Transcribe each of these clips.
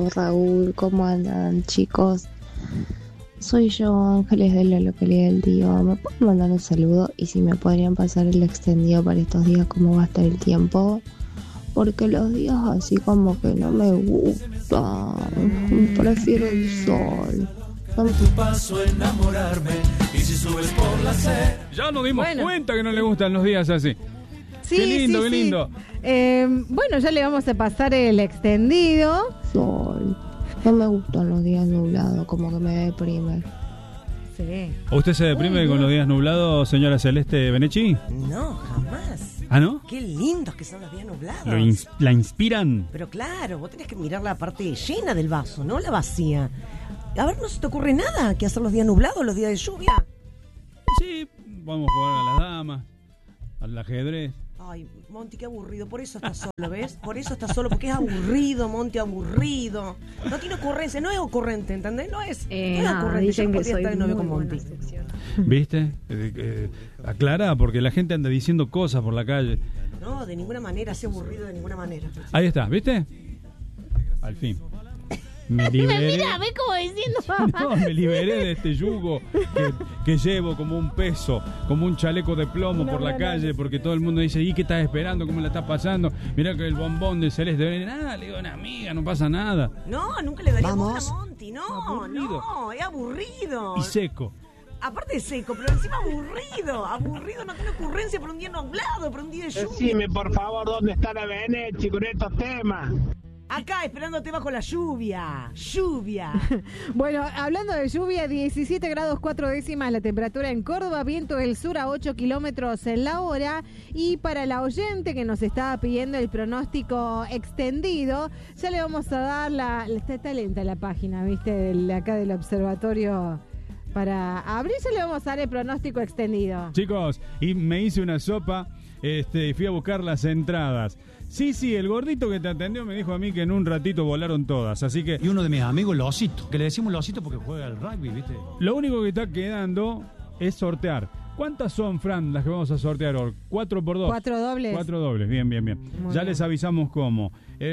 Cacho, Raúl, ¿cómo andan, chicos? Soy yo, Ángeles de la localidad del Tío. ¿Me pueden mandar un saludo? Y si me podrían pasar el extendido para estos días, ¿cómo va a estar el tiempo? Porque los días así como que no me gustan. Prefiero el sol. Ya nos dimos cuenta que no le gustan los días así. Sí, qué lindo, sí, qué lindo. Bueno, ya le vamos a pasar el extendido. Sol. No me gustan los días nublados, como que me deprime. Sí. ¿Usted se deprime con los días nublados, señora Celeste Benechi? No, jamás. ¿Ah, no? Qué lindos que son los días nublados. ¿La inspiran? Pero claro, vos tenés que mirar la parte llena del vaso, no la vacía. A ver, ¿no se te ocurre nada que hacer los días nublados, los días de lluvia? Sí, vamos a jugar a las damas, al ajedrez. Ay, Monty, qué aburrido. Por eso estás solo, ¿ves? Por eso estás solo, porque es aburrido, Monty, aburrido. No tiene ocurrencia, no es ocurrente, ¿entendés? No es ocurrente. Dicen yo que soy estar de novio muy con Monty. ¿Viste? Aclara, porque la gente anda diciendo cosas por la calle. No, de ninguna manera, así aburrido de ninguna manera. Ahí está, ¿viste? Al fin. Me liberé. Mira, ve como diciendo. No, me liberé de este yugo que llevo como un peso, como un chaleco de plomo por la calle, porque todo el mundo dice, ¿y qué estás esperando? ¿Cómo la estás pasando? Mirá que el bombón de Celeste, nada, le digo, una amiga, no pasa nada. No, nunca le daría bola a Monty, no, es aburrido. Y seco. Aparte de seco, pero encima aburrido, no tiene ocurrencia por un día nublado, por un día de lluvia. Decime, por favor, ¿dónde está la Benechi con estos temas? Acá, esperándote bajo la lluvia. Bueno, hablando de lluvia, 17 grados 4 décimas la temperatura en Córdoba, viento del sur a 8 kilómetros en la hora. Y para la oyente que nos estaba pidiendo el pronóstico extendido, ya le vamos a dar está lenta la página, ¿viste? Acá del observatorio. Para abrir ya le vamos a dar el pronóstico extendido. Chicos, y me hice una sopa, fui a buscar las entradas. Sí, el gordito que te atendió me dijo a mí que en un ratito volaron todas, así que... Y uno de mis amigos, Losito, que le decimos Losito porque juega al rugby, ¿viste? Lo único que está quedando es sortear. ¿Cuántas son, Fran, las que vamos a sortear hoy? 4x2. 4 dobles. 4 dobles, bien. Muy ya bien. les avisamos cómo.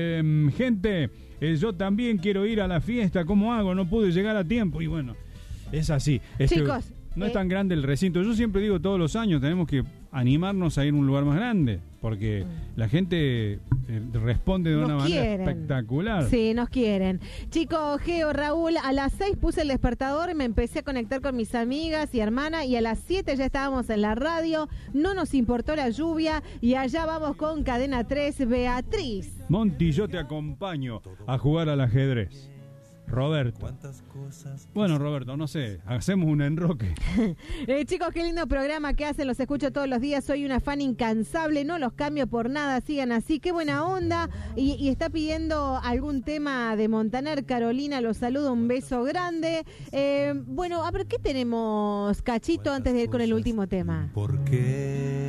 Gente, yo también quiero ir a la fiesta, ¿cómo hago? No pude llegar a tiempo y bueno, es así. Chicos... No es tan grande el recinto. Yo siempre digo, todos los años tenemos que animarnos a ir a un lugar más grande, porque la gente responde de una manera espectacular. Sí, nos quieren. Chicos, Geo, Raúl, a las 6 puse el despertador y me empecé a conectar con mis amigas y hermanas, y a las 7 ya estábamos en la radio, no nos importó la lluvia, y allá vamos con Cadena 3, Beatriz. Monty, yo te acompaño a jugar al ajedrez. Roberto. Bueno, Roberto, no sé, hacemos un enroque. Chicos, qué lindo programa que hacen, los escucho todos los días, soy una fan incansable, no los cambio por nada, sigan así, qué buena onda. Y está pidiendo algún tema de Montaner, Carolina, los saludo, un beso grande. Bueno, a ver, ¿qué tenemos, Cachito, antes de ir con el último tema? ¿Por qué